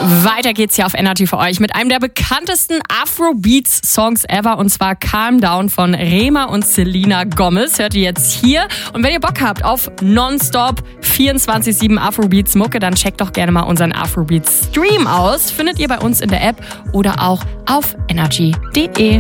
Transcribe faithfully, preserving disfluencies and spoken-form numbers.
Weiter geht's hier auf Energy für euch mit einem der bekanntesten Afrobeats-Songs ever, und zwar Calm Down von Rema und Selena Gomez. Hört ihr jetzt hier. Und wenn ihr Bock habt auf Nonstop vierundzwanzig sieben Afrobeats-Mucke, dann checkt doch gerne mal unseren Afrobeats-Stream aus. Findet ihr bei uns in der App oder auch auf energy punkt de.